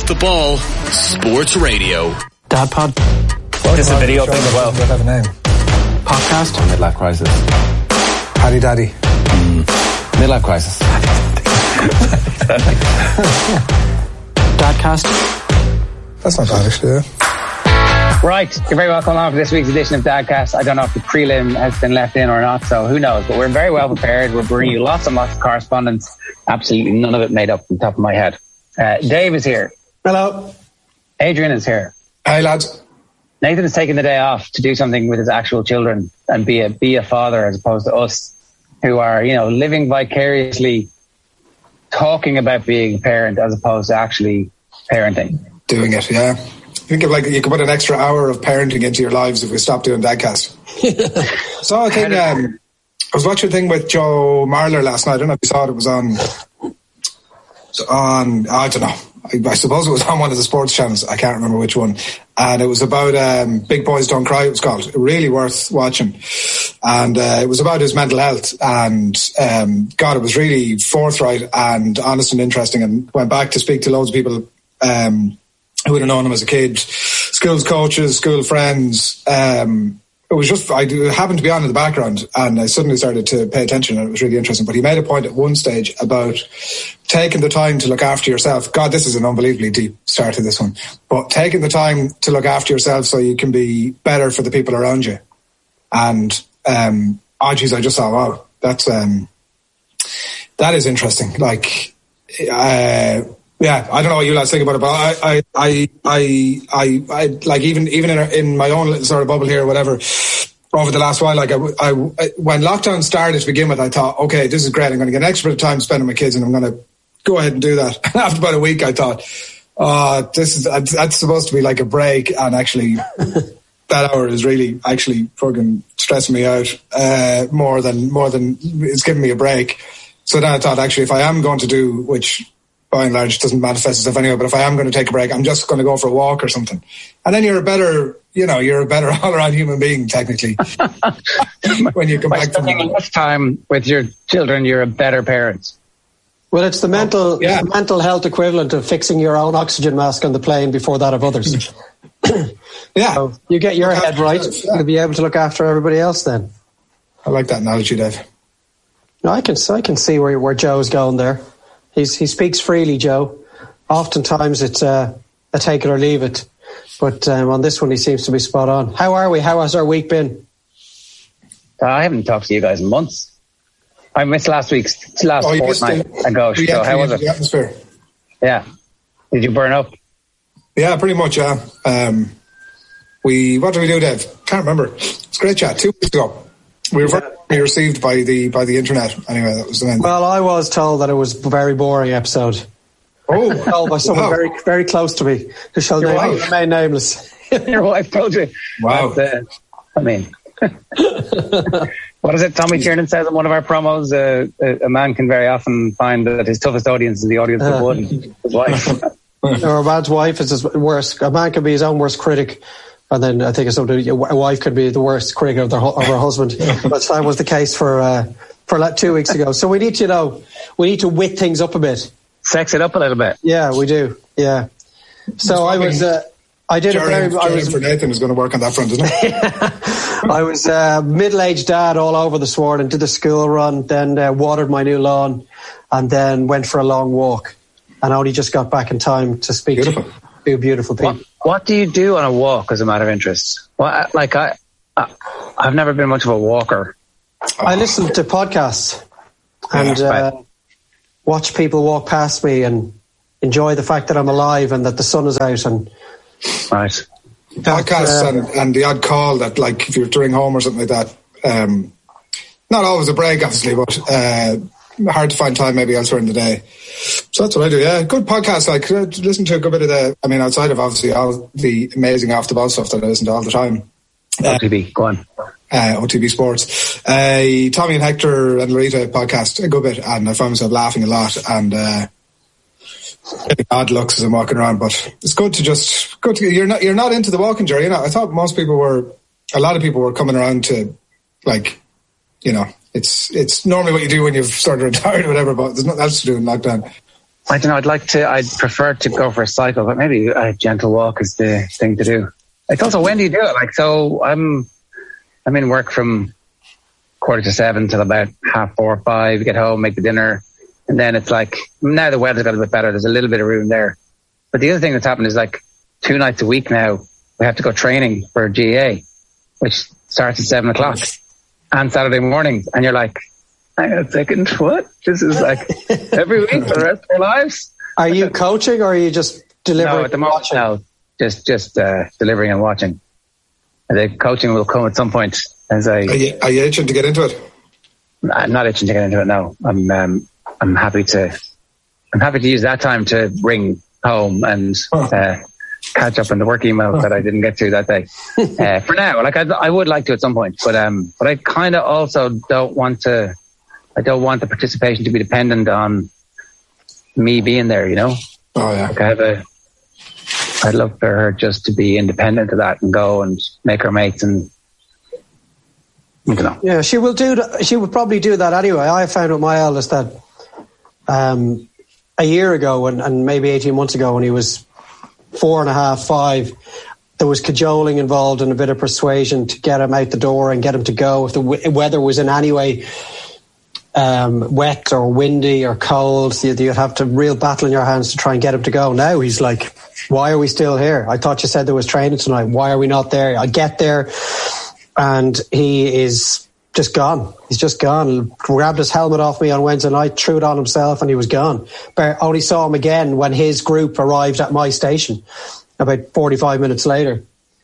Off the Ball Sports Radio. Dad Pod. This is a video thing as well. Does have a name? Podcast. Midlife crisis. Paddy Daddy. Midlife crisis. Dadcast. That's not bad, actually, yeah. Right, you're very welcome along to this week's edition of Dadcast. I don't know if the prelim has been left in or not, so who knows, but we're very well prepared. We're bringing you lots and lots of correspondence. Absolutely none of it made up from the top of my head. Dave is here. Hello. Adrian is here. Hey, lads. Nathan has taken the day off to do something with his actual children and be a father, as opposed to us who are, living vicariously, talking about being a parent as opposed to actually parenting. Doing it, yeah. I think you could put an extra hour of parenting into your lives if we stop doing Dadcast. So I think I was watching a thing with Joe Marler last night. I don't know if you saw it. It was on I don't know. I suppose it was on one of the sports channels. I can't remember which one. And it was about Big Boys Don't Cry, it was called. Really worth watching. And it was about his mental health. And God, it was really forthright and honest and interesting. And went back to speak to loads of people who would have known him as a kid, schools coaches, school friends. It was just, I happened to be on in the background and I suddenly started to pay attention and it was really interesting. But he made a point at one stage about taking the time to look after yourself. God, this is an unbelievably deep start to this one. But taking the time to look after yourself so you can be better for the people around you. And, geez, I just thought, wow, that is interesting. Like, yeah, I don't know what you lads think about it, but I like even in my own little sort of bubble here or whatever, over the last while, like I when lockdown started to begin with, I thought, okay, this is great. I'm going to get an extra bit of time spending with my kids, and I'm going to go ahead and do that. And after about a week, I thought, that's supposed to be like a break, and actually, that hour is really actually fucking stressing me out more than it's giving me a break. So then I thought, actually, if I am going to do, which by and large doesn't manifest itself anyway, but if I am going to take a break, I'm just going to go for a walk or something. And then you're a better all-around human being, technically. When you come back to spending less time with your children, you're a better parent. Well, it's the mental health equivalent of fixing your own oxygen mask on the plane before that of others. Yeah. So you get your head right, you'll be able to look after everybody else then. I like that analogy, Dave. No, I can see where Joe's going there. He speaks freely, Joe. Oftentimes it's a take it or leave it. But on this one, he seems to be spot on. How are we? How has our week been? I haven't talked to you guys in months. I missed last fortnight ago. So how was it? The atmosphere. Yeah. Did you burn up? Yeah, pretty much, yeah. What did we do, Dave? Can't remember. It's a great chat. 2 weeks ago. We were very received by the internet. Anyway, that was the end. Well, I was told that it was a very boring episode. Oh, told by someone very, very close to me who shall remain nameless. Your wife told you. Wow. But, I mean, what is it? Tommy Tiernan says in one of our promos, a man can very often find that his toughest audience is the audience of one, his wife. Or a man's wife is his worst. A man can be his own worst critic. And then I think a wife could be the worst critic of her husband. But that was the case for 2 weeks ago. So we need to wit things up a bit. Sex it up a little bit. Yeah, we do. Yeah. So I was. I did for Nathan is going to work on that front, isn't it? I was middle-aged dad all over this morning. Did the school run, then watered my new lawn, and then went for a long walk. And only just got back in time to speak to two beautiful people. What do you do on a walk as a matter of interest? Well, I've never been much of a walker. I listen to podcasts and watch people walk past me and enjoy the fact that I'm alive and that the sun is out. And right. Podcasts and the odd call that, like, if you're doing home or something like that, not always a break, obviously, but hard to find time maybe elsewhere in the day. So that's what I do, yeah. Good podcast, like, listen to a good bit of outside of obviously all the amazing off the ball stuff that I listen to all the time. OTB, go on. OTB Sports. Tommy and Hector and Loretta podcast, a good bit, and I found myself laughing a lot and getting odd looks as I'm walking around, but it's good to you're not into the walking, Jerry. I thought a lot of people were coming around to, like, it's normally what you do when you've started retired or whatever, but there's nothing else to do in lockdown. I don't know. I'd prefer to go for a cycle, but maybe a gentle walk is the thing to do. It's also, when do you do it? Like, so I'm in work from 6:45 till about 4:30, 5, get home, make the dinner. And then it's like, now the weather's got a bit better. There's a little bit of room there. But the other thing that's happened is, like, 2 nights a week now, we have to go training for GAA, which starts at 7:00 and Saturday morning. And you're like, hang on a second, what? This is like every week for the rest of our lives. Are you coaching or are you just delivering? No, at the moment, no. Just delivering and watching. And the coaching will come at some point. Are you itching to get into it? I'm not itching to get into it, no. I'm happy to use that time to ring home and catch up on the work emails that I didn't get to that day. For now, like I would like to at some point, but I kind of also don't want the participation to be dependent on me being there, you know? Oh yeah. Like I'd love for her just to be independent of that and go and make her mates, and I don't know. Yeah, she will do that. She would probably do that anyway. I found with my eldest that a year ago and maybe 18 months ago, when he was 4.5, 5, there was cajoling involved and a bit of persuasion to get him out the door and get him to go if the weather was in any way wet or windy or cold. You'd have to real battle in your hands to try and get him to go. Now he's like, why are we still here? I thought you said there was training tonight. Why are we not there? I get there and he is just gone. He's just gone. Grabbed his helmet off me on Wednesday night, threw it on himself, and he was gone. But I only saw him again when his group arrived at my station about 45 minutes later.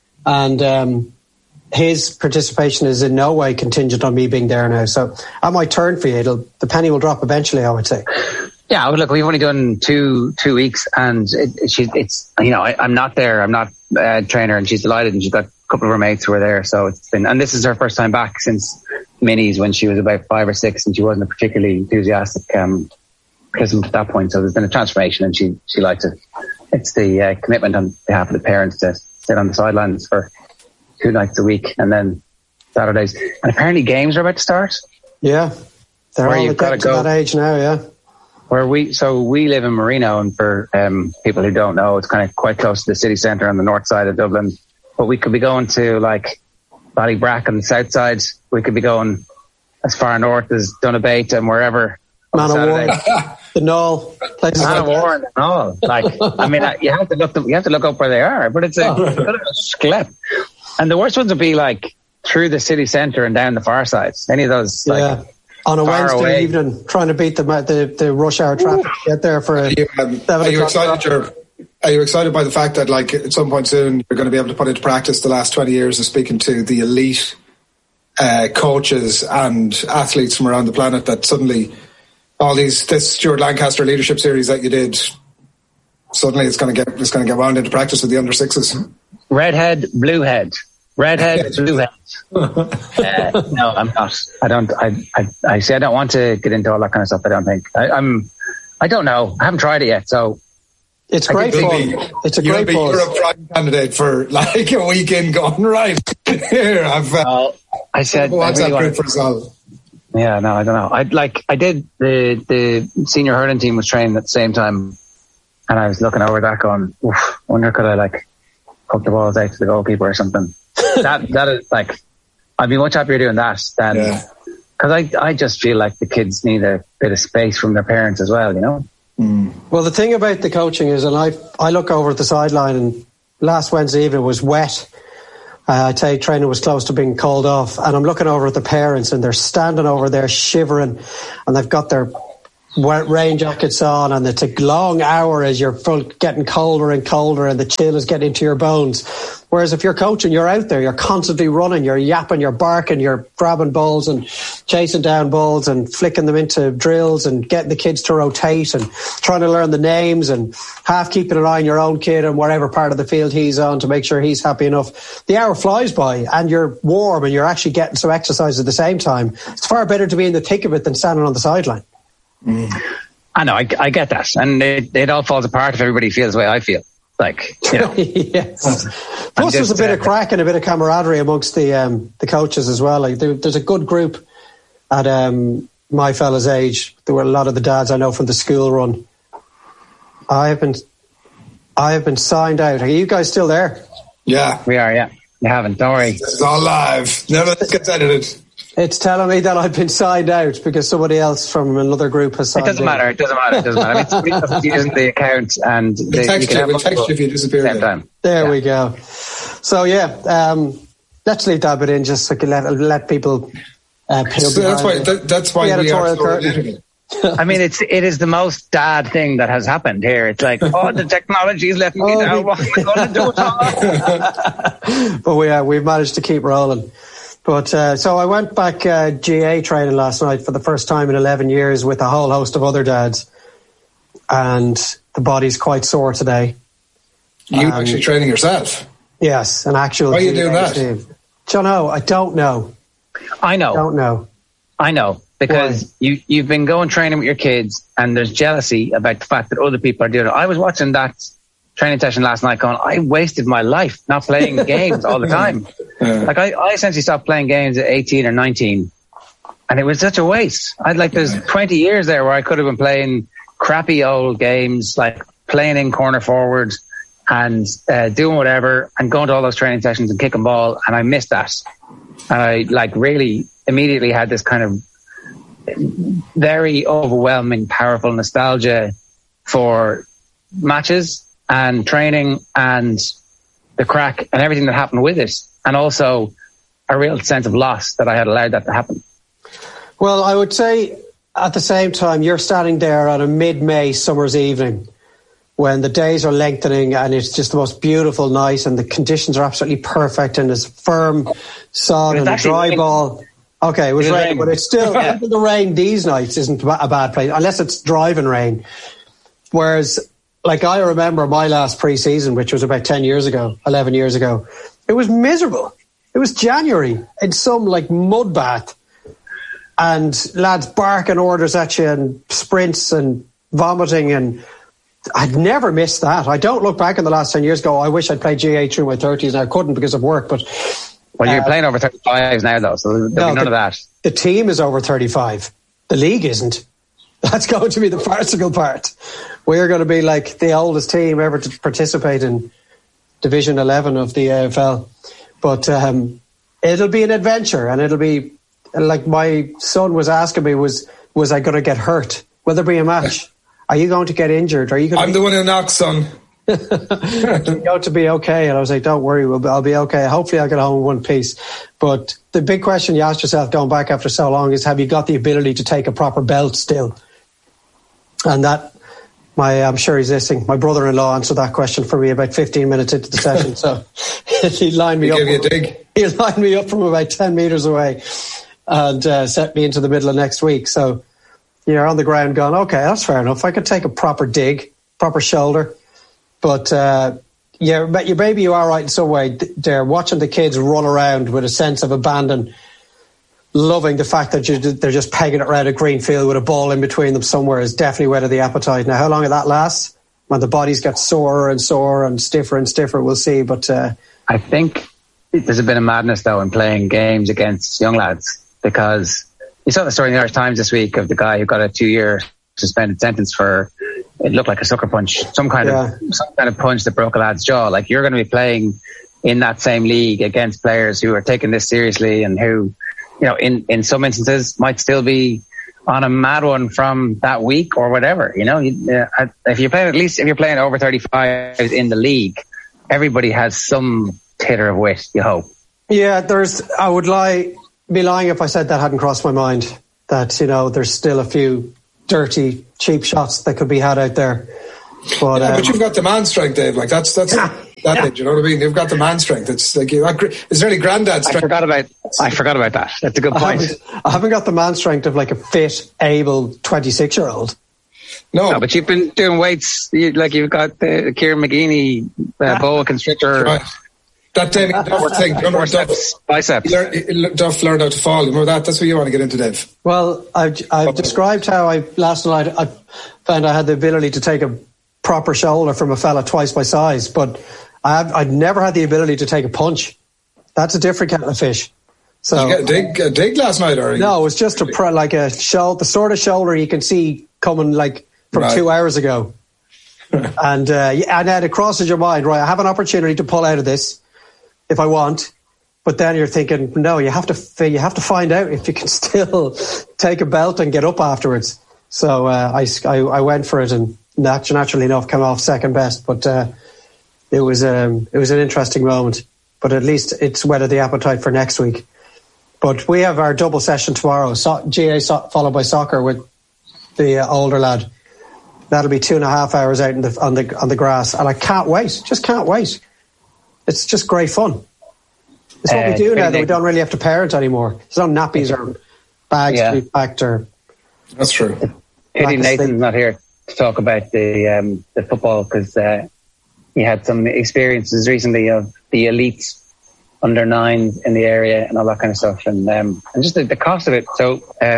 And his participation is in no way contingent on me being there now. So at my turn for you, the penny will drop eventually, I would say. Yeah, look, we've only done two weeks, and it's you know, I'm not there. I'm not a trainer, and she's delighted, and she's got a couple of her mates who are there. So it's been, and this is her first time back since minis when she was about 5 or 6, and she wasn't a particularly enthusiastic participant at that point. So there's been a transformation, and she likes it. It's the commitment on behalf of the parents to sit on the sidelines for 2 nights a week, and then Saturdays. And apparently games are about to start. Yeah, they're all getting to that age now. Yeah. Where we live in Marino, and for people who don't know, it's kind of quite close to the city centre on the north side of Dublin. But we could be going to like Ballybrack on the south side. We could be going as far north as Donabate and wherever. Manawarren, the Knoll, places like Manawarren, no. Like, I mean, you have to look up where they are, but it's a bit of a schlep. And the worst ones would be like through the city centre and down the far side. Any of those, like, on a Wednesday evening, trying to beat the rush hour traffic to get there for a 7 o'clock. Are you excited by the fact that, like, at some point soon you're going to be able to put into practice the last 20 years of speaking to the elite coaches and athletes from around the planet, that suddenly this Stuart Lancaster leadership series that you did, suddenly it's going to get wound into practice with the under 6s? Redhead, bluehead. Redhead, bluehead. No, I'm not. I say I don't want to get into all that kind of stuff. I don't think. I don't know. I haven't tried it yet, so. It's great fun. It's a great buzz. You're a prime candidate for like a weekend going right here. I said, what's that group for us all? Yeah, no, I don't know. I did the senior hurling team was training at the same time, and I was looking over that going, oof, wonder could I like hook the balls out to the goalkeeper or something. that is like, I'd be much happier doing that than, because I just feel like the kids need a bit of space from their parents as well, you know. Well, the thing about the coaching is, and I look over at the sideline, and last Wednesday evening was wet. I tell you, training was close to being called off, and I'm looking over at the parents, and they're standing over there shivering, and they've got their rain jackets on, and it's a long hour as you're getting colder and colder, and the chill is getting into your bones. Whereas if you're coaching, you're out there, you're constantly running, you're yapping, you're barking, you're grabbing balls and chasing down balls and flicking them into drills and getting the kids to rotate and trying to learn the names and half keeping an eye on your own kid and whatever part of the field he's on to make sure he's happy enough. The hour flies by and you're warm and you're actually getting some exercise at the same time. It's far better to be in the thick of it than standing on the sideline. I know, I get that, and it all falls apart if everybody feels the way I feel. Like, you know. Yes. Plus, there's a bit of crack and a bit of camaraderie amongst the coaches as well. Like, there's a good group at my fella's age. There were a lot of the dads I know from the school run, I have been signed out. Are you guys still there? Yeah. We are, yeah. You haven't, don't worry. This is all live. None of this gets edited. It's telling me that I've been signed out because somebody else from another group has signed out. It doesn't matter. I mean, somebody else uses the account and We'll text you if you disappear. Same time. There we go. So, let's leave that bit in just so we can let people that's why we are so relatable. I mean, it is the most dad thing that has happened here. It's like, the technology is letting me down. What am I going to do? But we've managed to keep rolling. But so I went back GA training last night for the first time in 11 years with a whole host of other dads, and the body's quite sore today. You actually training yourself? Yes, an actual. Why are you doing that? Jono, I don't know. I know. Don't know. I know. Because you've been going training with your kids and there's jealousy about the fact that other people are doing it. I was watching that training session last night going, I wasted my life not playing games all the time. Like I essentially stopped playing games at 18 or 19 and it was such a waste. There's 20 years there where I could have been playing crappy old games, like playing in corner forward and doing whatever and going to all those training sessions and kicking ball. And I missed that. And I really immediately had this kind of very overwhelming, powerful nostalgia for matches and training and the crack and everything that happened with it. And also a real sense of loss that I had allowed that to happen. Well, I would say at the same time, you're standing there on a mid-May summer's evening when the days are lengthening and it's just the most beautiful night and the conditions are absolutely perfect and there's firm sun and a dry ball. Okay, it was raining, but it's still, even the rain these nights isn't a bad place, unless it's driving rain. Whereas, I remember my last pre-season, which was about 11 years ago, it was miserable. It was January in some mud bath and lads barking orders at you and sprints and vomiting, and I'd never missed that. I don't look back in the last 10 years go, I wish I'd played GA through my 30s and I couldn't because of work, but... Well, you're playing over 35s now, though, so there'll be none of that. The team is over 35. The league isn't. That's going to be the farcical part. We're going to be like the oldest team ever to participate in Division 11 of the AFL. But it'll be an adventure, and it'll be, like my son was asking me, was I going to get hurt? Will there be a match? Are you going to get injured? I'm the one who knocks, son. Going to be okay, and I was like, don't worry, I'll be okay. Hopefully I'll get home in one piece. But the big question you asked yourself going back after so long is, have you got the ability to take a proper belt still? And that, I'm sure he's listening, my brother-in-law answered that question for me about 15 minutes into the session. So he lined me up. Give you a dig. He lined me up from about 10 metres away and set me into the middle of next week. So you're on the ground going, okay, that's fair enough. I could take a proper dig, proper shoulder. But maybe you are right in some way there, watching the kids run around with a sense of abandon, loving the fact that they're just pegging it around a green field with a ball in between them somewhere is definitely whetted the appetite. Now, how long that lasts, when the bodies get sorer and stiffer, we'll see. But I think there's a bit of madness, though, in playing games against young lads, because you saw the story in the Irish Times this week of the guy who got a 2-year suspended sentence for, it looked like a sucker punch, some kind of punch that broke a lad's jaw. Like, you're going to be playing in that same league against players who are taking this seriously and who, in some instances might still be on a mad one from that week or whatever. If you're playing over 35 in the league, everybody has some titter of wit, you hope. Yeah, I would be lying if I said that hadn't crossed my mind, that, there's still a few dirty, cheap shots that could be had out there. But you've got the man strength, Dave. Like that's thing, you know what I mean? You've got the man strength. It's like it's really granddad strength. I forgot about that. That's a good point. I haven't got the man strength of like a fit, able 26-year-old. No, but you've been doing weights. You've got the Kieran McGeeney boa constrictor. Right. That David Duff thing. Remember biceps. Duff learned how to fall. Remember that? That's what you want to get into, Dave. Well, I've described how last night I found I had the ability to take a proper shoulder from a fella twice my size, but I'd never had the ability to take a punch. That's a different kettle of fish. So, did you get a dig last night, or? No, it was just the sort of shoulder you can see coming from 2 hours ago. And then it crosses your mind, right, I have an opportunity to pull out of this if I want. But then you're thinking, no, you have to find out if you can still take a belt and get up afterwards. So I went for it, and naturally enough came off second best. But it was an interesting moment. But at least it's whetted the appetite for next week. But we have our double session tomorrow, GA followed by soccer with the older lad. That'll be 2.5 hours out on the grass, and I can't wait. Just can't wait. It's just great fun. It's what we do now that we don't really have to parent anymore. There's no nappies or bags to be packed. That's true. Pity Nathan's not here to talk about the football, because he had some experiences recently of the elites under 9 in the area and all that kind of stuff, and just the cost of it. So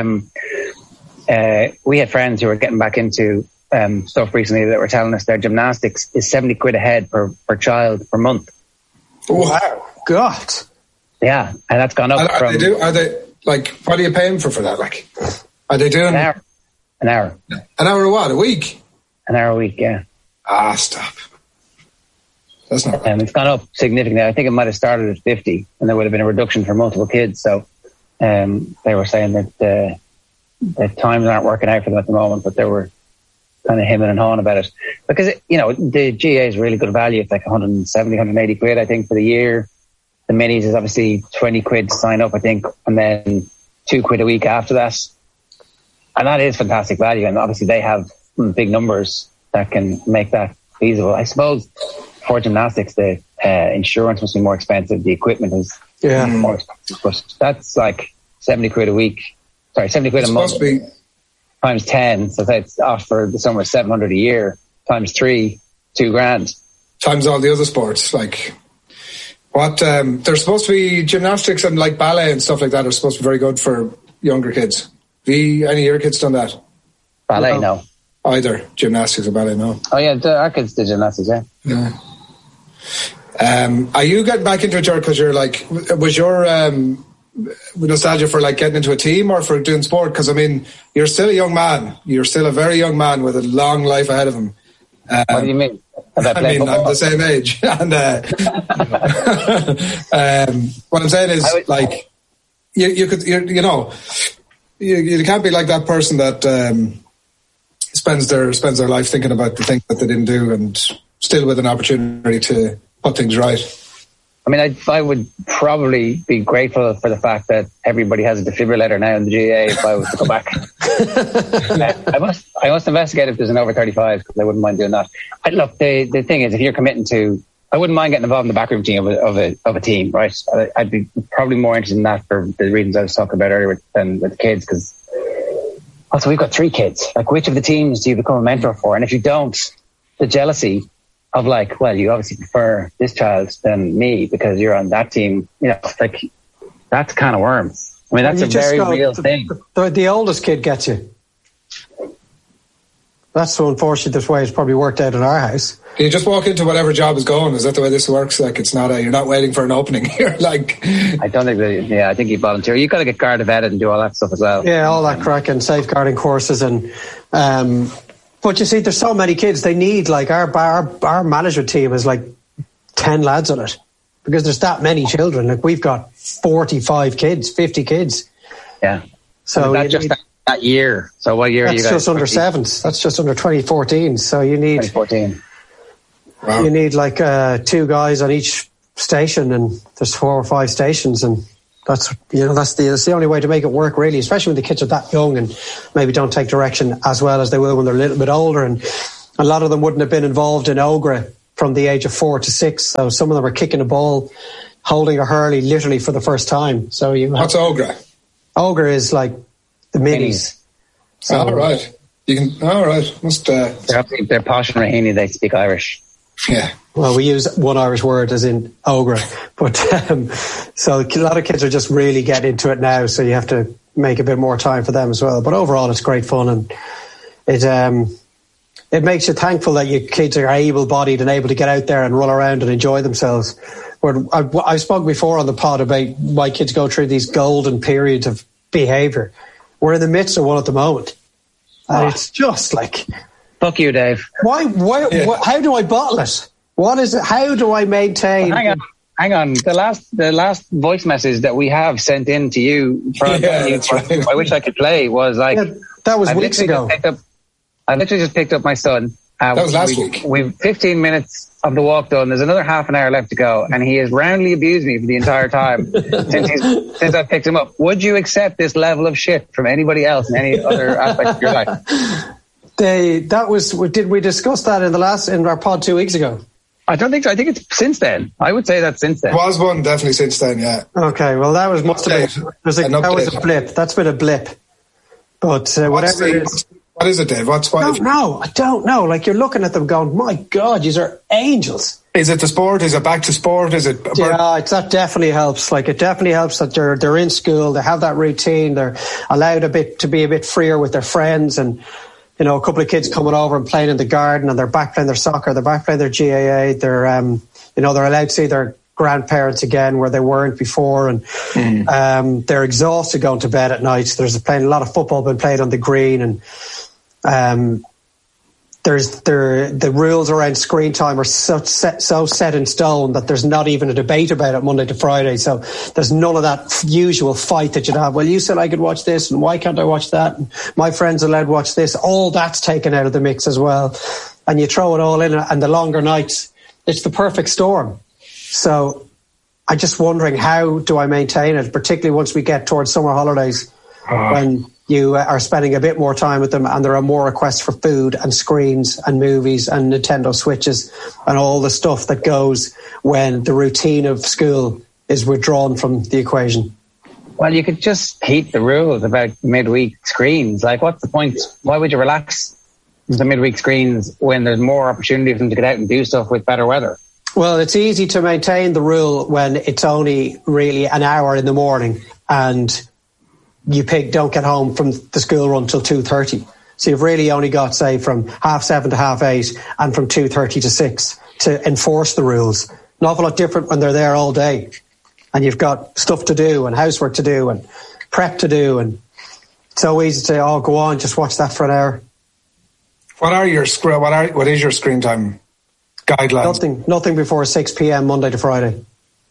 we had friends who were getting back into stuff recently that were telling us their gymnastics is 70 quid a head per child per month. Wow. God. Yeah, and that's gone up. Are they like, what are you paying for that? Like, are they doing an hour? An hour what? A week? An hour a week, yeah. Stop. That's not. It's gone up significantly. I think it might have started at 50, and there would have been a reduction for multiple kids. So they were saying that the times aren't working out for them at the moment, but they were kind of hemming and hawing about it, because the GA is really good value. It's like 170, 180 quid, I think, for the year. The minis is obviously 20 quid to sign up, I think, and then 2 quid a week after that. And that is fantastic value. And obviously they have big numbers that can make that feasible. I suppose for gymnastics, the insurance must be more expensive. The equipment is more expensive. But that's like 70 quid a week. Sorry, 70 quid a month. Times 10. So that's off for the summer, 700 a year. Times 3, 2 grand. Times all the other sports. Like, what, there's supposed to be gymnastics and like ballet and stuff like that are supposed to be very good for younger kids. Have any of your kids done that? Ballet, no. Either gymnastics or ballet, no. Oh yeah, our kids did gymnastics, yeah. Are you getting back into it, Jared, because you're like, was your nostalgia for like getting into a team or for doing sport? Because I mean, you're still a young man. You're still a very young man with a long life ahead of him. What do you mean? I'm the same age. And what I'm saying is, like, you can't be like that person that spends their life thinking about the things that they didn't do, and still with an opportunity to put things right. I mean, I would probably be grateful for the fact that everybody has a defibrillator now in the GA if I was to go back. I must investigate if there's an over 35, because I wouldn't mind doing that. Look, the thing is, if you're committing to, I wouldn't mind getting involved in the backroom team of a team, right? I'd be probably more interested in that for the reasons I was talking about earlier than with the kids, because also we've got 3 kids. Like, which of the teams do you become a mentor for? And if you don't, the jealousy of like, well, you obviously prefer this child than me because you're on that team, like, that's kind of worms. I mean, that's a very real thing. The oldest kid gets you. That's so unfortunate this way it's probably worked out in our house. You just walk into whatever job is going. Is that the way this works? Like, it's not you're not waiting for an opening. You're like, I don't think I think you volunteer. You got to get guarded vetted and do all that stuff as well. Yeah, all that crack and safeguarding courses and, but you see, there's so many kids. They need, like, our management team is like 10 lads on it, because there's that many children. Like, we've got 45 kids, 50 kids. Yeah. So that's just that year. So what year are you guys? That's just under 7s. That's just under 2014. So you need 2014. Wow. You need like 2 guys on each station, and there's 4 or 5 stations, and that's the only way to make it work, really, especially when the kids are that young and maybe don't take direction as well as they will when they're a little bit older. And a lot of them wouldn't have been involved in Ogra from the age of 4 to 6. So some of them are kicking a ball, holding a hurley literally for the first time. So what's Ogra? Ogra is like the minis. So, all right. All right. They're posh and Raheny, they speak Irish. Yeah. Well, we use one Irish word as in Ogra, but so a lot of kids are just really getting into it now. So you have to make a bit more time for them as well. But overall, it's great fun, and it makes you thankful that your kids are able-bodied and able to get out there and run around and enjoy themselves. I've spoken before on the pod about why kids go through these golden periods of behaviour. We're in the midst of one at the moment, and it's just like Fuck you, Dave. Why how do I bottle it? What is it? How do I maintain? Hang on. The last voice message that we have sent in to you, I wish I could play, was like... Yeah, that was weeks ago. I literally just picked up my son. That was last week. We've 15 minutes of the walk done. There's another half an hour left to go, and he has roundly abused me for the entire time since I picked him up. Would you accept this level of shit from anybody else in any other aspect of your life? Did we discuss that in our pod 2 weeks ago? I don't think so. I think it's since then. I would say that's since then. There was one definitely since then, yeah. Okay, well that was a blip. That's been a blip. But whatever it is. What is it, Dave? I don't know. Like, you're looking at them going, my God, these are angels. Is it the sport? Is it back to sport? Is it? Yeah, that definitely helps. Like, it definitely helps that they're in school, they have that routine, they're allowed to be a bit freer with their friends, and you know, a couple of kids coming over and playing in the garden, and they're back playing their soccer, they're back playing their GAA, they're they're allowed to see their grandparents again where they weren't before, and they're exhausted going to bed at night. There's a lot of football being played on the green, and the rules around screen time are so set in stone that there's not even a debate about it Monday to Friday. So there's none of that usual fight that you'd have. Well, you said I could watch this, and why can't I watch that? And my friends are allowed to watch this. All that's taken out of the mix as well. And you throw it all in, and the longer nights, it's the perfect storm. So I'm just wondering, how do I maintain it, particularly once we get towards summer holidays, when you are spending a bit more time with them, and there are more requests for food and screens and movies and Nintendo Switches and all the stuff that goes when the routine of school is withdrawn from the equation. Well, you could just keep the rules about midweek screens. Like, what's the point? Why would you relax the midweek screens when there's more opportunity for them to get out and do stuff with better weather? Well, it's easy to maintain the rule when it's only really an hour in the morning and you don't get home from the school run till 2:30. So you've really only got, say, from 7:30 to 8:30 and from 2:30 to 6 to enforce the rules. An awful lot different when they're there all day and you've got stuff to do and housework to do and prep to do, and it's so easy to say, go on, just watch that for an hour. What is your screen time guidelines? Nothing before 6 p.m. Monday to Friday.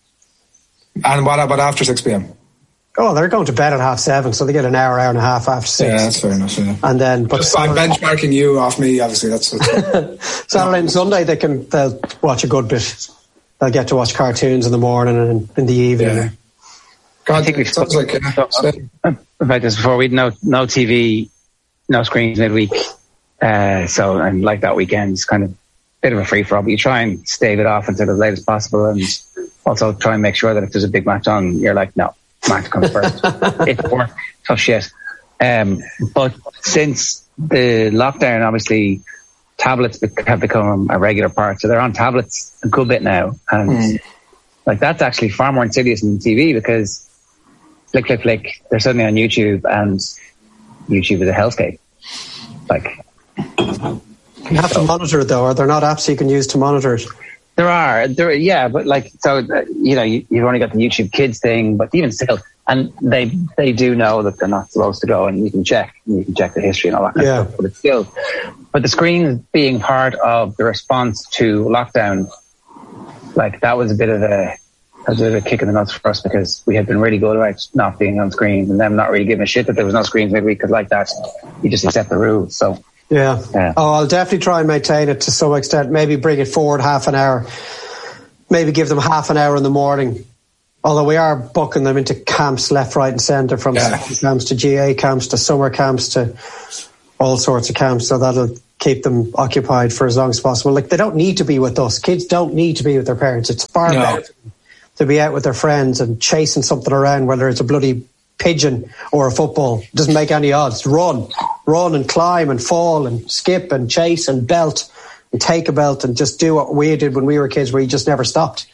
And what about after 6 p.m? Oh, they're going to bed at 7:30, so they get an hour and a half after 6. Yeah, that's fair enough. Yeah. And then, I'm benchmarking you off me. Obviously, that's Saturday and Sunday they'll watch a good bit. They'll get to watch cartoons in the morning and in the evening. Yeah. God, I think we've spoken about this before. We'd no TV, no screens midweek. So, and like that weekend's kind of a bit of a free for all, but you try and stave it off until as late as possible, and also try and make sure that if there's a big match on, you're like, no, match comes first. It's work, tough shit. But since the lockdown, obviously, tablets have become a regular part, so they're on tablets a good bit now, and like that's actually far more insidious than TV, because flick, they're suddenly on YouTube, and YouTube is a hellscape. Like, you have to monitor it, though. Are there not apps you can use to monitor it? There are, but like, so, you've only got the YouTube Kids thing, but even still, and they do know that they're not supposed to go, and you can check the history and all that kind of stuff, but it's still, but the screens being part of the response to lockdown, like that was a bit of a kick in the nuts for us, because we had been really good about not being on screens and them not really giving a shit that there was no screens midweek, because like that, you just accept the rules. So yeah. Oh, I'll definitely try and maintain it to some extent. Maybe bring it forward half an hour. Maybe give them half an hour in the morning. Although we are booking them into camps left, right and centre, from camps to GA camps to summer camps to all sorts of camps. So that'll keep them occupied for as long as possible. Like, they don't need to be with us. Kids don't need to be with their parents. It's far better to be out with their friends and chasing something around, whether it's a bloody pigeon or a football. It doesn't make any odds. Run and climb and fall and skip and chase and belt and take a belt and just do what we did when we were kids, where you just never stopped.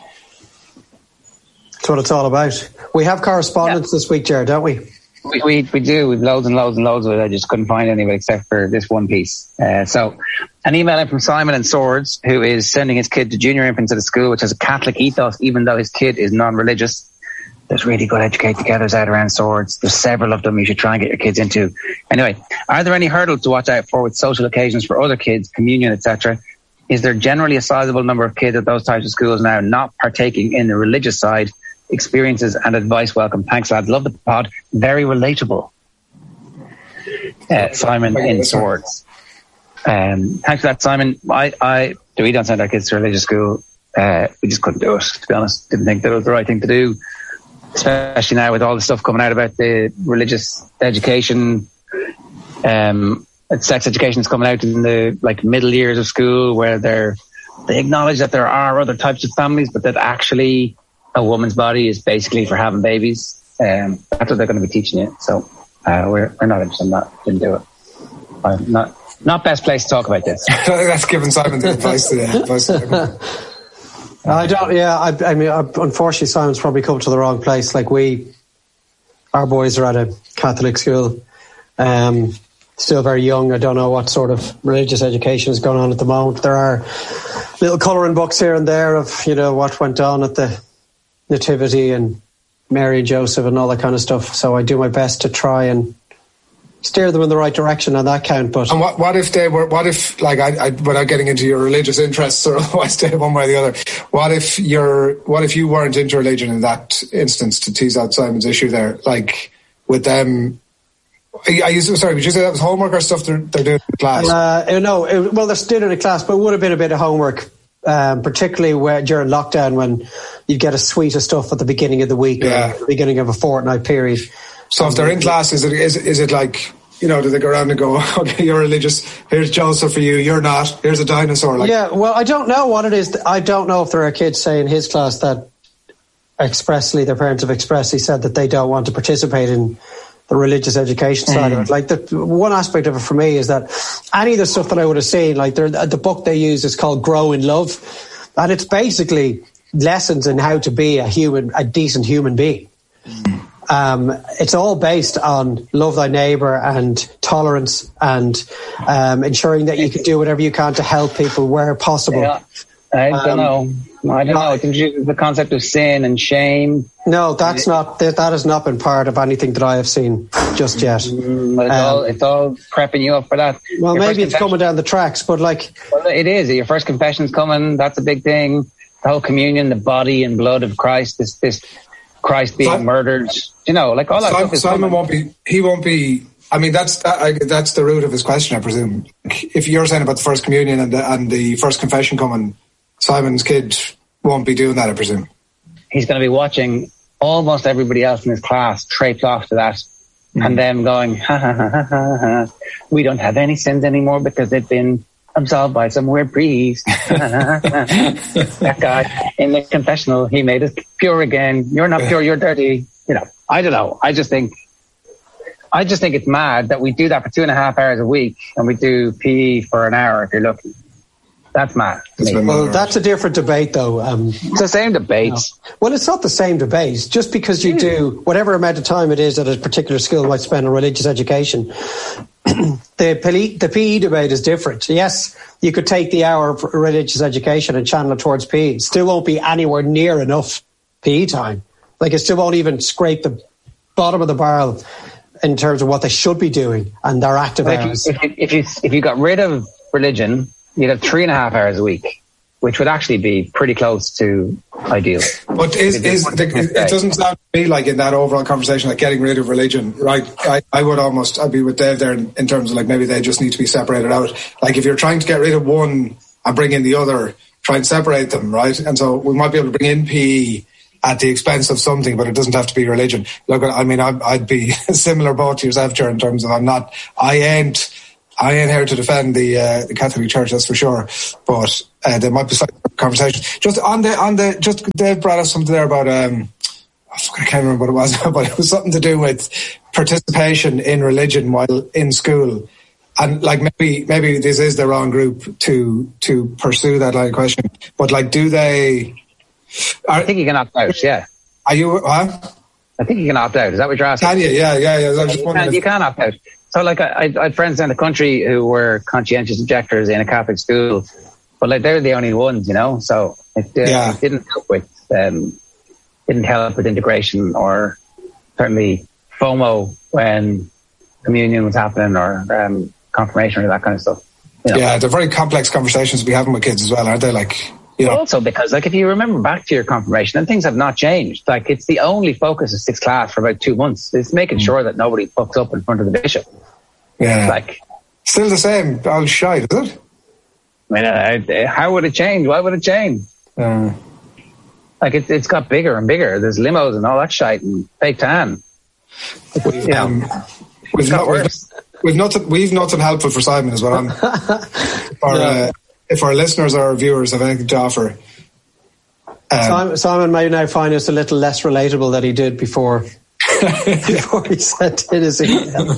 That's what it's all about. We have correspondence this week, Jared, don't we? We do. We've loads and loads and loads of it. I just couldn't find any of it except for this one piece. So an email in from Simon in Swords, who is sending his kid to junior infant to the school, which has a Catholic ethos, even though his kid is non-religious. There's really good Educate Togethers out around Swords. There's several of them you should try and get your kids into. Anyway, are there any hurdles to watch out for with social occasions for other kids, communion, etc.? Is there generally a sizable number of kids at those types of schools now not partaking in the religious side? Experiences and advice welcome. Thanks, lads. Love the pod. Very relatable. Simon in Swords. Thanks for that, Simon. We don't send our kids to religious school. We just couldn't do it, to be honest. Didn't think that was the right thing to do, especially now with all the stuff coming out about the religious education. Sex education is coming out in the middle years of school, where they acknowledge that there are other types of families, but that actually a woman's body is basically for having babies. That's what they're going to be teaching you. So we're not interested in that. Didn't do it. I'm not best place to talk about this. That's giving Simon the advice today. I don't. Yeah, I mean, unfortunately, Simon's probably come to the wrong place. Our boys are at a Catholic school. Still very young. I don't know what sort of religious education is going on at the moment. There are little colouring books here and there of what went on at the Nativity and Mary and Joseph and all that kind of stuff. So I do my best to try and steer them in the right direction on that count. But and what if they were? What if without getting into your religious interests or otherwise, stay one way or the other? What if you weren't into religion in that instance? To tease out Simon's issue there, with them. Sorry, would you say that was homework or stuff they're doing in class? No, they're still in a class, but it would have been a bit of homework, particularly during lockdown when you'd get a suite of stuff at the beginning of the week or at the beginning of a fortnight period. So if they're in class, is it like, do they go around and go, okay, you're religious, here's Joseph for you, you're not, here's a dinosaur? Yeah, well, I don't know what it is. I don't know if there are kids, say, in his class that their parents have expressly said that they don't want to participate in the religious education side of it. The one aspect of it for me is that any of the stuff that I would have seen, the book they use is called Grow in Love, and it's basically lessons in how to be a decent human being. It's all based on love thy neighbour and tolerance and ensuring that you can do whatever you can to help people where possible. Yeah. I don't know. It introduces the concept of sin and shame. No, that has not been part of anything that I have seen just yet. It's all prepping you up for that. Well, maybe it's coming down the tracks, but Well, it is. Your first confession's coming. That's a big thing. The whole communion, the body and blood of Christ, this Christ being murdered. All that stuff is Simon won't be. I mean, that's the root of his question, I presume. If you're saying about the first communion and the first confession coming, Simon's kid won't be doing that, I presume. He's going to be watching almost everybody else in his class traipse off to that and them going, ha, ha, ha, ha, ha. We don't have any sins anymore because they've been absolved by some weird priest. That guy in the confessional, he made us pure again. You're not pure, you're dirty. I don't know. I just think it's mad that we do that for 2.5 hours a week and we do PE for an hour if you're lucky. That's mad. Well, that's a different debate, though. It's the same debate. Well, it's not the same debate. Just because you do whatever amount of time it is that a particular school might spend on religious education, the PE debate is different. Yes, you could take the hour of religious education and channel it towards PE. It still won't be anywhere near enough PE time. It still won't even scrape the bottom of the barrel in terms of what they should be doing and their active hours. If you got rid of religion, you'd have 3.5 hours a week, which would actually be pretty close to ideal. But it doesn't sound to me like in that overall conversation, getting rid of religion, right? I'd be with Dave there in terms of maybe they just need to be separated out. If you're trying to get rid of one and bring in the other, try and separate them, right? And so we might be able to bring in PE at the expense of something, but it doesn't have to be religion. Look, I mean, I'd be a similar boat to yourself, Ger, in terms of I ain't here to defend the Catholic Church, that's for sure. But there might be slight conversation. Just on the Dave brought up something there about I can't remember what it was, but it was something to do with participation in religion while in school. And maybe this is the wrong group to pursue that line of question. But do they? I think you can opt out. Yeah. Are you? Huh? I think you can opt out. Is that what you're asking? Can you? Yeah. I was just you can opt out. So I had friends in the country who were conscientious objectors in a Catholic school, but they're the only ones, So it didn't help with didn't help with integration, or certainly FOMO when communion was happening, or confirmation, or that kind of stuff. You know? Yeah, they're very complex conversations to be having with kids as well, aren't they? Like, you know. Also because, like, if you remember back to your confirmation, and things have not changed. Like, it's the only focus of sixth class for about 2 months. It's making sure that nobody fucks up in front of the bishop. Yeah. Like, still the same old shite, is it? I mean, how would it change? Why would it change? Like, it's got bigger and bigger. There's limos and all that shite and fake tan. We've nothing helpful for Simon, is what I'm. If our listeners or our viewers have anything to offer, Simon may now find us a little less relatable than he did before. Before he sent in his email.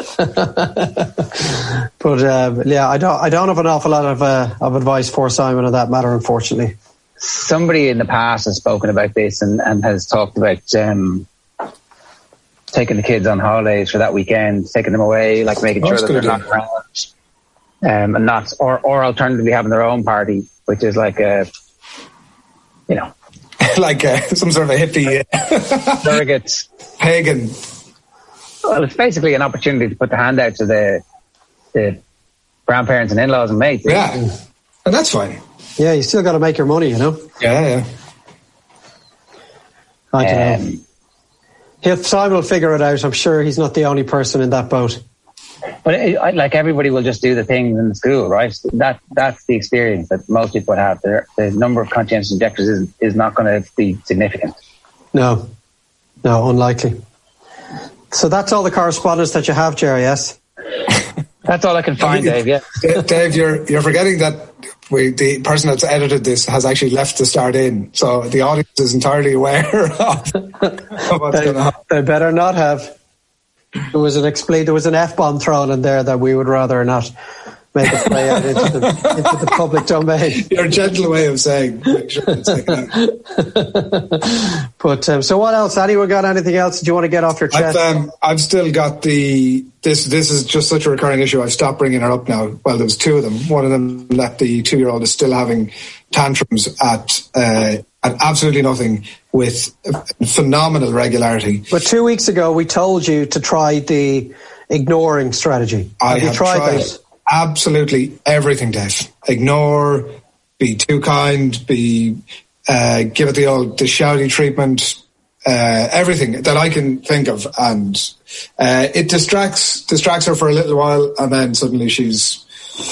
But I don't have an awful lot of advice for Simon on that matter, unfortunately. Somebody in the past has spoken about this and has talked about taking the kids on holidays for that weekend, taking them away, like making sure that they're not around, and not, or alternatively having their own party, which is like a, you know, like some sort of a hippie surrogate pagan. Well, it's basically an opportunity to put the hand out to the grandparents and in-laws and mates. Yeah, and that's fine. Yeah, you still got to make your money, you know. Yeah. I don't know. Simon will figure it out. I'm sure he's not the only person in that boat. But like, everybody will just do the things in the school, right? That's the experience that most people have. The number of conscientious objectors is not going to be significant. No, unlikely. So that's all the correspondence that you have, Jerry, yes? That's all I can find, Dave, yeah. Dave, you're forgetting that the person that's edited this has actually left the start in, so the audience is entirely aware of what's going on. They better not have. There was an F-bomb thrown in there that we would rather not make it play out into the public domain. Your gentle way of saying, make sure it's taken out. But so what else? Anyone got anything else that you want to get off your chest? I've still got this is just such a recurring issue. I've stopped bringing her up now. Well, there was two of them. One of them, that the 2-year-old is still having tantrums at absolutely nothing with phenomenal regularity. But 2 weeks ago, we told you to try the ignoring strategy. Have you tried that? Absolutely everything, Dave. Ignore, be too kind, give it the shouty treatment, everything that I can think of, and it distracts her for a little while, and then suddenly she's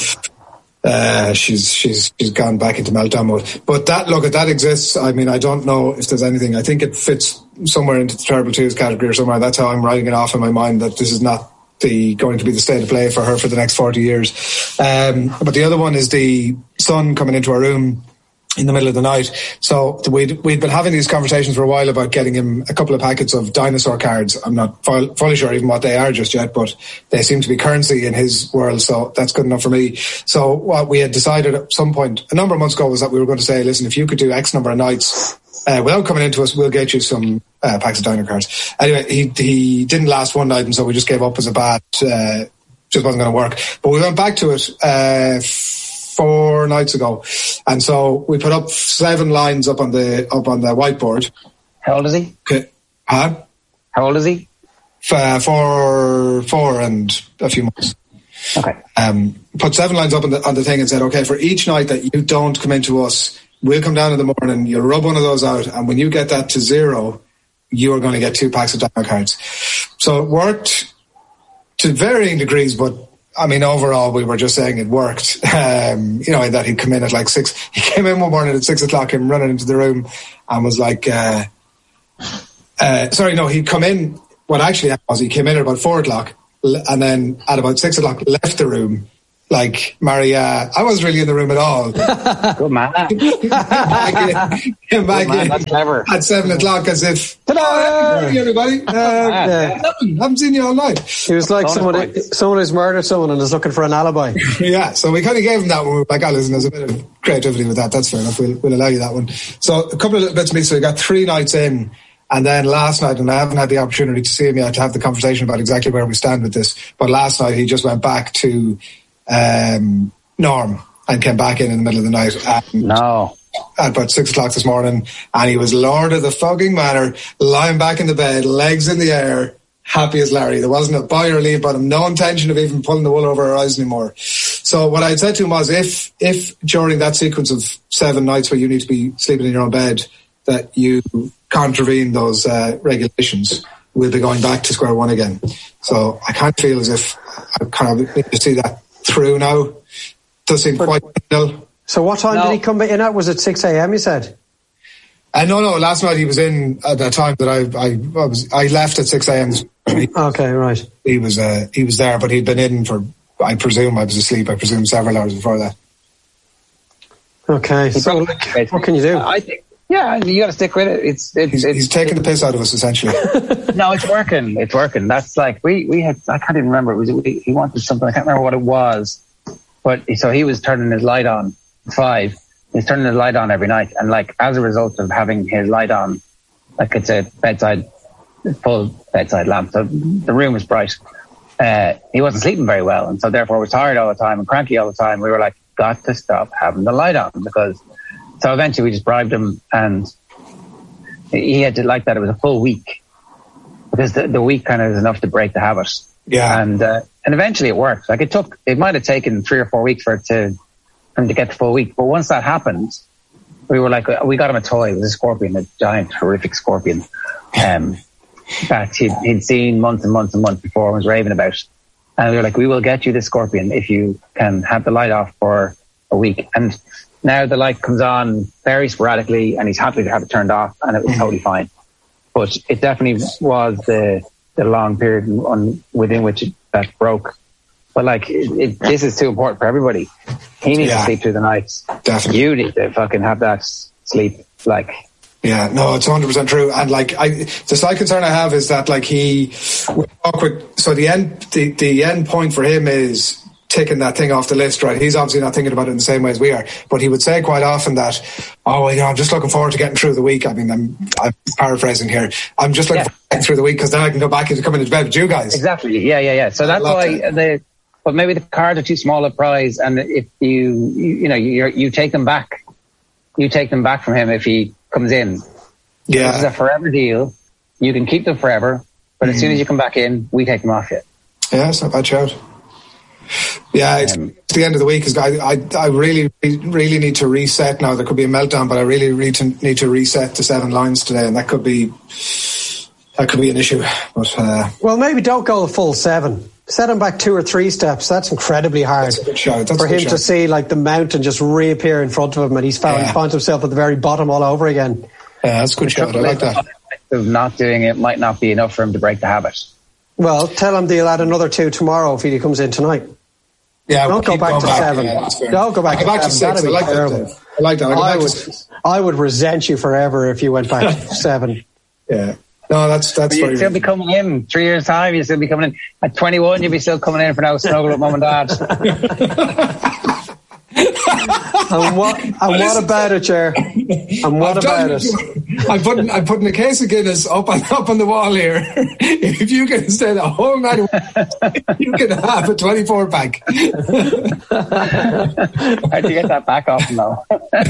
gone back into meltdown mode. But that exists. I mean, I don't know if there's anything. I think it fits somewhere into the terrible twos category or somewhere. That's how I'm writing it off in my mind, that this is not going to be the state of play for her for the next 40 years. But the other one is the son coming into our room in the middle of the night. So we'd been having these conversations for a while about getting him a couple of packets of dinosaur cards. I'm not fully sure even what they are just yet, but they seem to be currency in his world, so that's good enough for me. So what we had decided at some point a number of months ago was that we were going to say, listen, if you could do X number of nights without coming into us, we'll get you some packs of dino cards. Anyway, he didn't last one night, and so we just gave up as a bad, just wasn't going to work. But we went back to it 4 nights ago, and so we put up 7 lines up on the whiteboard. How old is he? Okay. Huh? How old is he? 4 and a few months. Okay. Put 7 lines up on the thing and said, okay, for each night that you don't come into us, we'll come down in the morning, you'll rub one of those out, and when you get that to 0, you are going to get 2 packs of dino cards. So it worked to varying degrees, but I mean, overall, we were just saying it worked. That he'd come in at like 6. He came in one morning at 6 o'clock, him running into the room, and was like, he'd come in. What actually happened was he came in at about 4 o'clock, and then at about 6 o'clock left the room. Like, Maria, I wasn't really in the room at all. Good man. Came back in That's clever. at 7 o'clock as if, hey, everybody. Haven't seen you all night. He was like someone who's murdered someone and is looking for an alibi. Yeah, so we kind of gave him that one. We were like, listen, there's a bit of creativity with that. That's fair enough. We'll allow you that one. So a couple of little bits of me. So we got 3 nights in. And then last night, and I haven't had the opportunity to see him yet to have the conversation about exactly where we stand with this, but last night he just went back to Norm and came back in the middle of the night. And no. at about 6 o'clock this morning, and he was Lord of the fucking Manor, lying back in the bed, legs in the air, happy as Larry. There wasn't a buy or leave about him, no intention of even pulling the wool over our eyes anymore. So what I had said to him was, if during that sequence of 7 nights where you need to be sleeping in your own bed, that you contravene those regulations, we'll be going back to square one again. So I kind of feel as if I kind of need to see that through now. Does seem quite ill. So what time did he come in at? Was it 6 a.m. you said? No. Last night he was in at that time that I left at 6 a.m. Okay, right. He was there, but he'd been in for, I presume, I was asleep, several hours before that. Okay, so what can you do? I think, yeah, you got to stick with it. He's taking the piss out of us, essentially. No, it's working. It's working. That's like, we had, I can't even remember. He wanted something, I can't remember what it was. But so he was turning his light on 5. He's turning his light on every night. And like, as a result of having his light on, like it's a full bedside lamp. So the room was bright. He wasn't sleeping very well. And so therefore was tired all the time and cranky all the time. We were like, got to stop having the light on, because so eventually we just bribed him, and he had to like that. It was a full week, because the week kind of is enough to break the habit. Yeah. And eventually it worked. Like it might have taken 3 or 4 weeks for him to get the full week. But once that happened, we were like, we got him a toy. It was a scorpion, a giant, horrific scorpion. That he'd seen months and months and months before and was raving about. And we were like, we will get you this scorpion if you can have the light off for a week. And now the light comes on very sporadically, and he's happy to have it turned off, and it was totally fine. But it definitely was the long period within which that broke. But like, this is too important for everybody. He needs to sleep through the nights. Definitely. You need to fucking have that sleep. Like, yeah, no, it's 100% true. And like, the slight concern I have is that like so the end point for him is taking that thing off the list, right? He's obviously not thinking about it in the same way as we are, but he would say quite often that, I'm just looking forward to getting through the week. I mean, I'm paraphrasing here. I'm just looking forward to getting through the week, because then I can go back into coming into bed with you guys. Exactly. Yeah. So that's why but maybe the cards are too small a prize, and if you take them back from him if he comes in. Yeah. This is a forever deal. You can keep them forever, but as soon as you come back in, we take them off you. Yeah, it's not a bad shout. Yeah, it's the end of the week. I really, really need to reset now. There could be a meltdown, but I really need to reset to 7 lines today, and that could be an issue. But well, maybe don't go the full 7. Set him back 2 or 3 steps. That's incredibly hard. That's a good shout. For him to see like the mountain just reappear in front of him, and he finds himself at the very bottom all over again. Yeah, that's a good shout. I like that. Of not doing it might not be enough for him to break the habit. Well, tell him they'll add another 2 tomorrow if he comes in tonight. Yeah, don't go back to 7. Don't go back to 6. I like that. I like that. I would resent you forever if you went back to 7. Yeah. No, that's you'd still be coming in 3 years' time. You'd still be coming in at 21. You'd be still coming in for now snuggle with mum and dad. And what about it, Cher? And what about it? I'm putting a case of Guinness up on the wall here. If you can stay the whole night, you can have a 24-pack. How'd you get that back off now?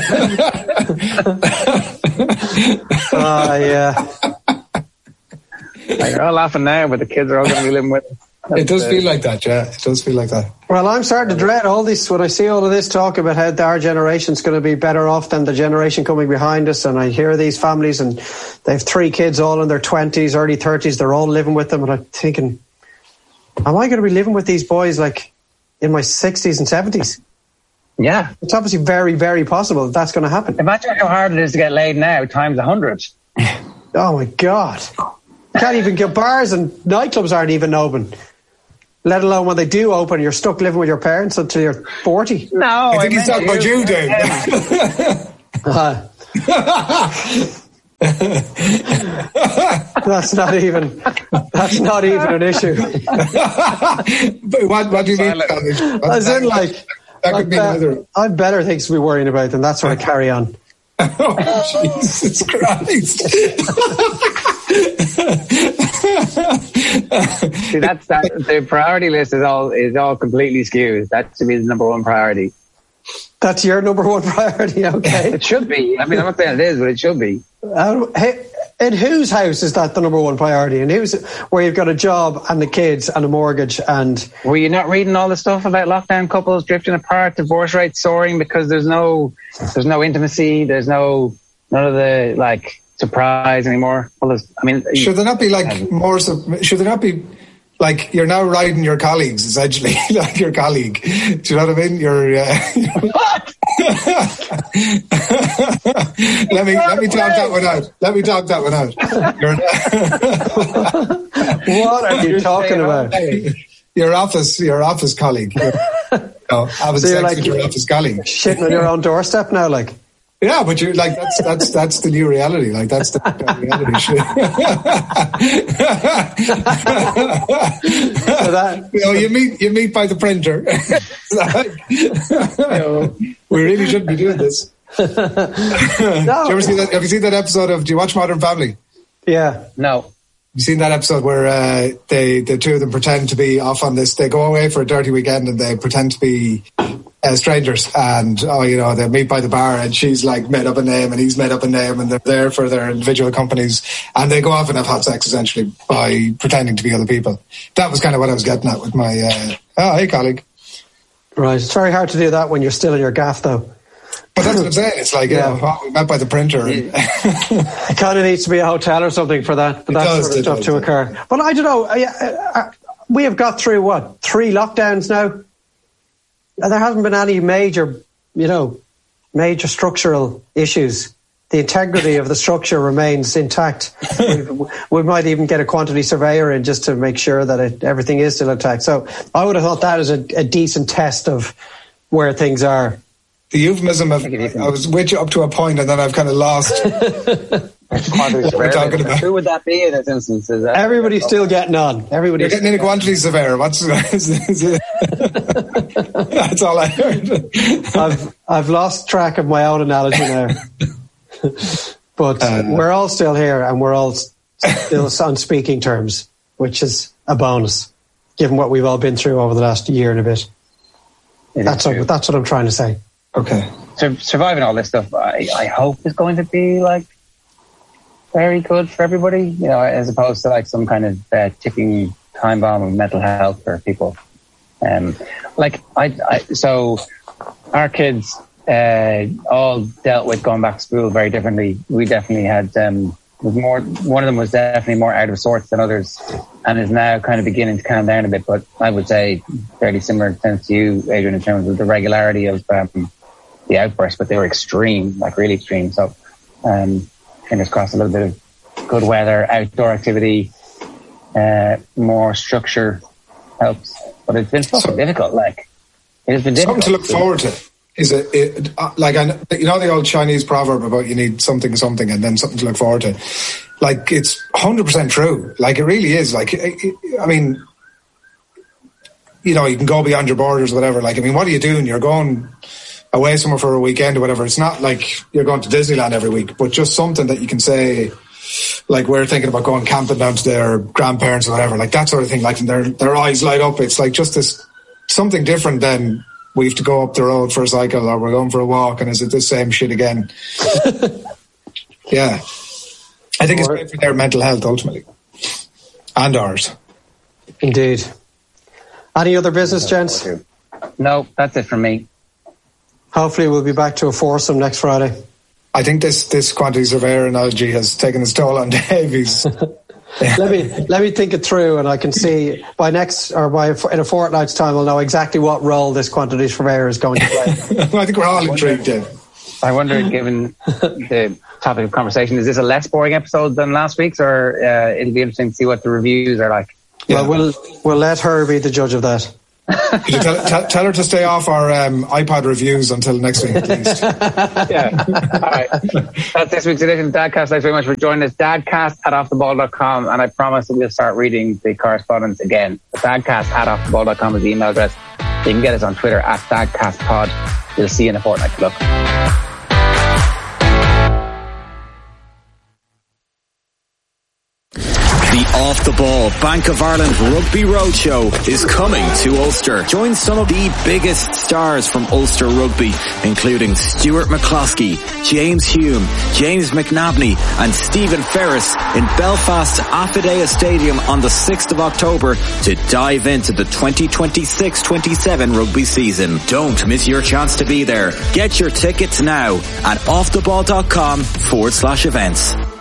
Yeah. You're all laughing now, but the kids are all going to be living with it. It does feel like that, yeah. It does feel like that. Well, I'm starting to dread all this when I see all of this talk about how our generation's going to be better off than the generation coming behind us, and I hear these families and they have 3 kids all in their 20s, early 30s, they're all living with them, and I'm thinking, am I going to be living with these boys like in my 60s and 70s? Yeah. It's obviously very, very possible that that's going to happen. Imagine how hard it is to get laid now times 100. Oh my God. Can't even get bars and nightclubs aren't even open. Let alone when they do open, you're stuck living with your parents until you're 40. No, I think he's talking about you, Dave. That's not even an issue. But what do you mean? As in, like, that could be another. I've better things to be worrying about than that sort of carry on. Oh, Jesus Christ. See, the priority list is all completely skewed. That should be the number one priority. That's your number one priority, okay? It should be. I mean, I'm not saying it is, but it should be. In whose house is that the number one priority? In whose, where you've got a job and the kids and a mortgage and... Were you not reading all the stuff about lockdown couples drifting apart, divorce rates soaring because there's no intimacy, there's none of the like surprise anymore? Well, I mean, should there not be like more? Should there not be like you're now riding your colleagues essentially, like your colleague? Do you know what I mean? Let me talk that one out. Let me talk that one out. What are you talking about? Your office colleague. Having sex with your office colleague. Shitting on your own doorstep now, like. Yeah, but you're like that's the new reality. Like that's the reality shit. So you meet by the printer. We really shouldn't be doing this. No. Have you seen that episode of? Do you watch Modern Family? Yeah. No. You've seen that episode where the two of them pretend to be off on this. They go away for a dirty weekend and they pretend to be strangers, and they meet by the bar, and she's like made up a name and he's made up a name, and they're there for their individual companies, and they go off and have hot sex essentially by pretending to be other people. That was kind of what I was getting at with my hey colleague. Right, it's very hard to do that when you're still in your gaff though. But that's what I'm saying. It's like we met by the printer. It kind of needs to be a hotel or something for that sort of stuff to occur. But I don't know. We have got through 3 lockdowns now. There hasn't been any major structural issues. The integrity of the structure remains intact. We might even get a quantity surveyor in just to make sure that everything is still intact. So I would have thought that is a decent test of where things are. The euphemism of I was with you up to a point, and then I've kind of lost. What we're talking about. Who would that be in this instance? Everybody's still getting on. You're getting in a quantity surveyor. That's all I heard. I've lost track of my own analogy now. But we're all still here, and we're all still on speaking terms, which is a bonus, given what we've all been through over the last year and a bit. That's what I'm trying to say. Okay. So surviving all this stuff, I hope is going to be like very good for everybody, as opposed to like some kind of ticking time bomb of mental health for people. So our kids all dealt with going back to school very differently. We definitely had one of them was definitely more out of sorts than others, and is now kind of beginning to calm down a bit. But I would say fairly similar to you, Adrian, in terms of the regularity of the outbursts, but they were extreme, like really extreme. So fingers crossed, a little bit of good weather, outdoor activity, more structure helps. But it's been fucking difficult. Like it has been difficult. Something to look forward to. Is it like the old Chinese proverb about you need something and then something to look forward to? Like it's 100% true. Like it really is. Like I mean, you can go beyond your borders or whatever. Like I mean, what are you doing? You're going away somewhere for a weekend or whatever. It's not like you're going to Disneyland every week, but just something that you can say. Like we're thinking about going camping down to their grandparents or whatever. Like that sort of thing. Like and their eyes light up. It's like just this something different than. We have to go up the road for a cycle, or we're going for a walk, and is it the same shit again? Yeah. I think it's great for their mental health, ultimately. And ours. Indeed. Any other business, gents? No, that's it from me. Hopefully we'll be back to a foursome next Friday. I think this quantity surveyor analogy has taken its toll on Davies. Let me think it through, and I can see in a fortnight's time I'll know exactly what role this quantity surveyor is going to play. I think we're all intrigued, Dave. I wonder, given the topic of conversation, is this a less boring episode than last week's, or it'll be interesting to see what the reviews are like? Yeah. Well, we'll let her be the judge of that. Could you tell her to stay off our iPod reviews until next week, at least? Yeah. All right. That's this week's edition of Dadcast. Thanks very much for joining us. Dadcast@offtheball.com, and I promise that we'll start reading the correspondence again. Dadcast@offtheball.com is the email address. You can get us on Twitter @DadcastPod. We'll see you in a fortnight. Good luck. The Off the Ball Bank of Ireland Rugby Roadshow is coming to Ulster. Join some of the biggest stars from Ulster Rugby, including Stuart McCloskey, James Hume, James McNabney and Stephen Ferris in Belfast's Affidea Stadium on the 6th of October to dive into the 2026-27 rugby season. Don't miss your chance to be there. Get your tickets now at offtheball.com/events.